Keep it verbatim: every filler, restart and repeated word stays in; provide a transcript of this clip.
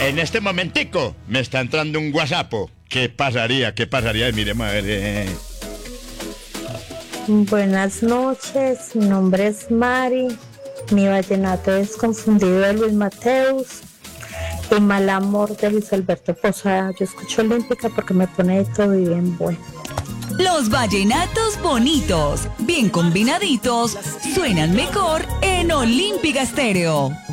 En este momentico me está entrando un WhatsApp. ¿Qué pasaría? ¿Qué pasaría? Miremos a ver. Eh. Buenas noches, mi nombre es Mari. Mi vallenato es Confundido de Luis Mateus y Mal Amor de Luis Alberto Posada. Yo escucho Olímpica porque me pone de todo y bien bueno. Los vallenatos bonitos, bien combinaditos, suenan mejor en Olímpica Estéreo.